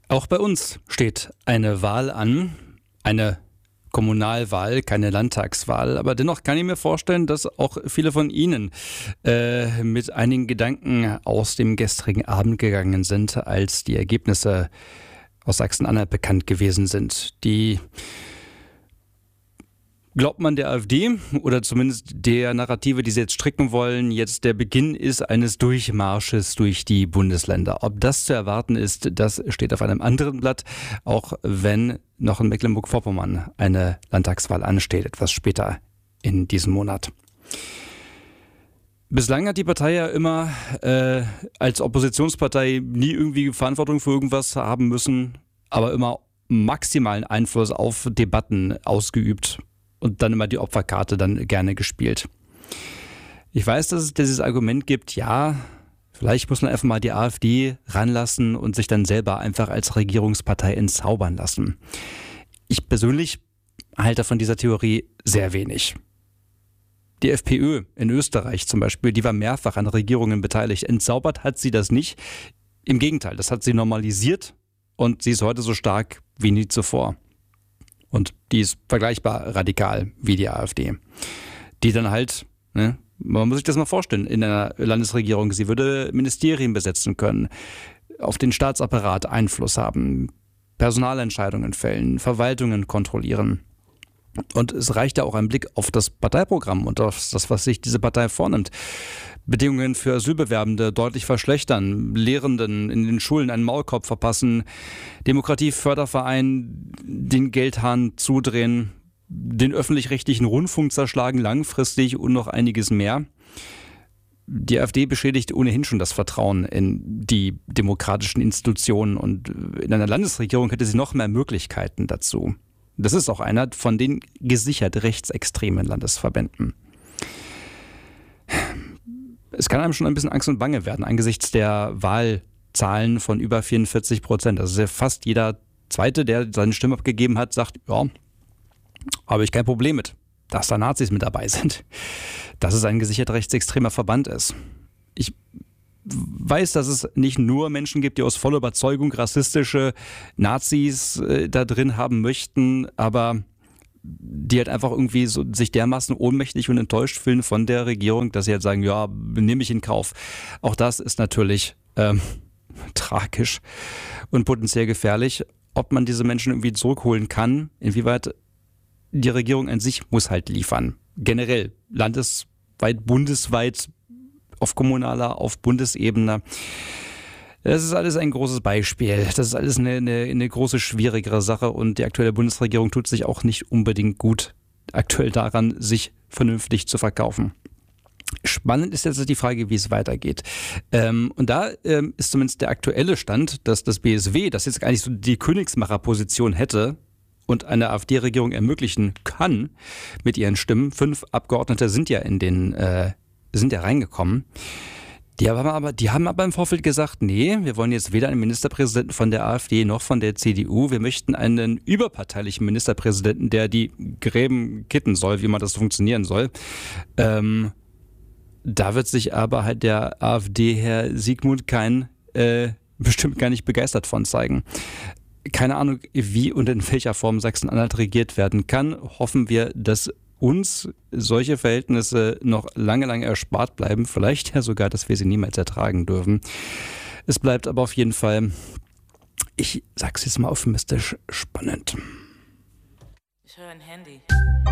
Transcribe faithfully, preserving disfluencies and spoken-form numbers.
Auch bei uns steht eine Wahl an, eine Kommunalwahl, keine Landtagswahl. Aber dennoch kann ich mir vorstellen, dass auch viele von Ihnen äh, mit einigen Gedanken aus dem gestrigen Abend gegangen sind, als die Ergebnisse aus Sachsen-Anhalt bekannt gewesen sind. Die Glaubt man der AfD oder zumindest der Narrative, die sie jetzt stricken wollen, jetzt der Beginn ist eines Durchmarsches durch die Bundesländer. Ob das zu erwarten ist, das steht auf einem anderen Blatt, auch wenn noch in Mecklenburg-Vorpommern eine Landtagswahl ansteht, etwas später in diesem Monat. Bislang hat die Partei ja immer äh, als Oppositionspartei nie irgendwie Verantwortung für irgendwas haben müssen, aber immer maximalen Einfluss auf Debatten ausgeübt. Und dann immer die Opferkarte dann gerne gespielt. Ich weiß, dass es dieses Argument gibt, ja, vielleicht muss man einfach mal die AfD ranlassen und sich dann selber einfach als Regierungspartei entzaubern lassen. Ich persönlich halte von dieser Theorie sehr wenig. Die FPÖ in Österreich zum Beispiel, die war mehrfach an Regierungen beteiligt. Entzaubert hat sie das nicht. Im Gegenteil, das hat sie normalisiert und sie ist heute so stark wie nie zuvor. Und die ist vergleichbar radikal wie die AfD. Die dann halt, ne, man muss sich das mal vorstellen, in einer Landesregierung, sie würde Ministerien besetzen können, auf den Staatsapparat Einfluss haben, Personalentscheidungen fällen, Verwaltungen kontrollieren. Und es reicht ja auch ein Blick auf das Parteiprogramm und auf das, was sich diese Partei vornimmt. Bedingungen für Asylbewerbende deutlich verschlechtern, Lehrenden in den Schulen einen Maulkorb verpassen, Demokratieförderverein den Geldhahn zudrehen, den öffentlich-rechtlichen Rundfunk zerschlagen langfristig und noch einiges mehr. Die AfD beschädigt ohnehin schon das Vertrauen in die demokratischen Institutionen und in einer Landesregierung hätte sie noch mehr Möglichkeiten dazu. Das ist auch einer von den gesichert rechtsextremen Landesverbänden. Es kann einem schon ein bisschen Angst und Bange werden angesichts der Wahlzahlen von über vierundvierzig Prozent. Also fast jeder Zweite, der seine Stimme abgegeben hat, sagt, ja, habe ich kein Problem mit, dass da Nazis mit dabei sind. Dass es ein gesichert rechtsextremer Verband ist. Ich weiß, dass es nicht nur Menschen gibt, die aus voller Überzeugung rassistische Nazis äh, da drin haben möchten, aber die halt einfach irgendwie so sich dermaßen ohnmächtig und enttäuscht fühlen von der Regierung, dass sie halt sagen, ja, nehme ich in Kauf. Auch das ist natürlich ähm, tragisch und potenziell gefährlich. Ob man diese Menschen irgendwie zurückholen kann, inwieweit die Regierung an sich muss halt liefern. Generell, landesweit, bundesweit, auf kommunaler, auf Bundesebene. Das ist alles ein großes Beispiel. Das ist alles eine, eine, eine große, schwierigere Sache und die aktuelle Bundesregierung tut sich auch nicht unbedingt gut aktuell daran, sich vernünftig zu verkaufen. Spannend ist jetzt die Frage, wie es weitergeht. Ähm, und da ähm, ist zumindest der aktuelle Stand, dass das B S W, das jetzt eigentlich so die Königsmacherposition hätte und eine AfD-Regierung ermöglichen kann mit ihren Stimmen. Fünf Abgeordnete sind ja in den äh, sind ja reingekommen. Die haben, aber, die haben aber im Vorfeld gesagt, nee, wir wollen jetzt weder einen Ministerpräsidenten von der AfD noch von der C D U. Wir möchten einen überparteilichen Ministerpräsidenten, der die Gräben kitten soll, wie man das funktionieren soll. Ähm, da wird sich aber halt der AfD-Herr Sigmund Kein äh, bestimmt gar nicht begeistert von zeigen. Keine Ahnung, wie und in welcher Form Sachsen-Anhalt regiert werden kann. Hoffen wir, dass uns solche Verhältnisse noch lange, lange erspart bleiben. Vielleicht ja sogar, dass wir sie niemals ertragen dürfen. Es bleibt aber auf jeden Fall, ich sag's jetzt mal euphemistisch, spannend. Ich höre ein Handy.